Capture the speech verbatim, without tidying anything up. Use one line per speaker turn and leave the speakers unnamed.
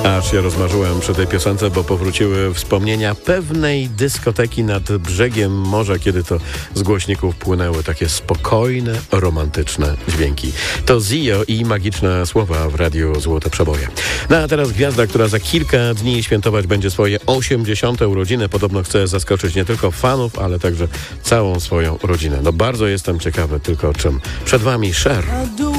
Aż się rozmarzyłem przy tej piosence, bo powróciły wspomnienia pewnej dyskoteki nad brzegiem morza, kiedy to z głośników płynęły takie spokojne, romantyczne dźwięki. To Zio i magiczne słowa w radiu Złote Przeboje. No a teraz gwiazda, która za kilka dni świętować będzie swoje osiemdziesiąte urodziny. Podobno chce zaskoczyć nie tylko fanów, ale także całą swoją rodzinę. No bardzo jestem ciekawy tylko czym. Przed wami Cher.